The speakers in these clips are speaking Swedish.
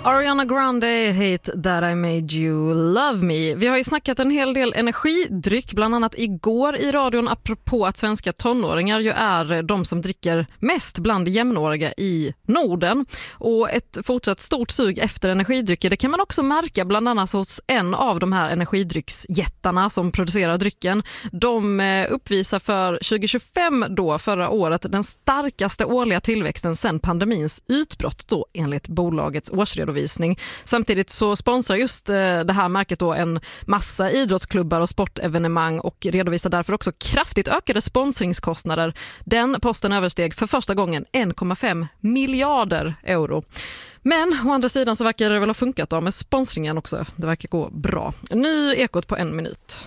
Ariana Grande, Hate That I Made You Love Me. Vi har ju snackat en hel del energidryck, bland annat igår i radion, apropå att svenska tonåringar ju är de som dricker mest bland jämnåriga i Norden. Och ett fortsatt stort sug efter energidrycker, det kan man också märka bland annat hos en av de här energidrycksjättarna som producerar drycken. De uppvisar för 2025 då, förra året, den starkaste årliga tillväxten sedan pandemins utbrott då, enligt bolagets årsredovisning. Samtidigt så sponsrar just det här märket då en massa idrottsklubbar och sportevenemang och redovisar därför också kraftigt ökade sponsringskostnader. Den posten översteg för första gången 1,5 miljarder euro. Men å andra sidan så verkar det väl ha funkat då med sponsringen också. Det verkar gå bra. Ny Ekot på 1 minut.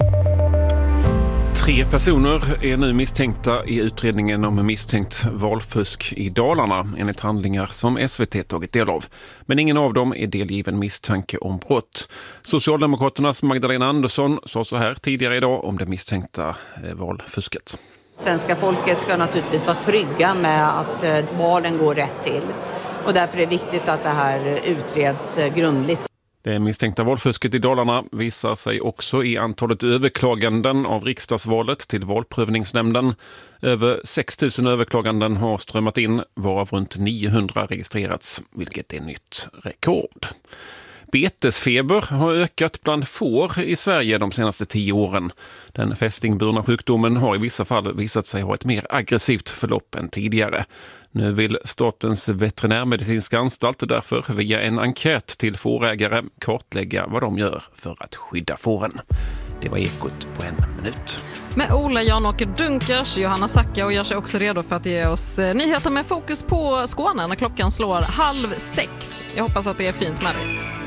3 personer är nu misstänkta i utredningen om misstänkt valfusk i Dalarna enligt handlingar som SVT tagit del av. Men ingen av dem är delgiven misstanke om brott. Socialdemokraternas Magdalena Andersson sa så här tidigare idag om det misstänkta valfusket. Svenska folket ska naturligtvis vara trygga med att valen går rätt till. Och därför är det viktigt att det här utreds grundligt. Det misstänkta valfusket i Dalarna visar sig också i antalet överklaganden av riksdagsvalet till valprövningsnämnden. Över 6 000 överklaganden har strömmat in, varav runt 900 registrerats, vilket är nytt rekord. Betesfeber har ökat bland får i Sverige de senaste 10 åren. Den fästingburna sjukdomen har i vissa fall visat sig ha ett mer aggressivt förlopp än tidigare. Nu vill Statens veterinärmedicinska anstalt därför via en enkät till fårägare kartlägga vad de gör för att skydda fåren. Det var Ekot på 1 minut. Med Ola Jan-Åker Dunkers, Johanna Sacka och gör sig också redo för att ge oss nyheter med fokus på Skåne när klockan slår 5:30. Jag hoppas att det är fint med dig.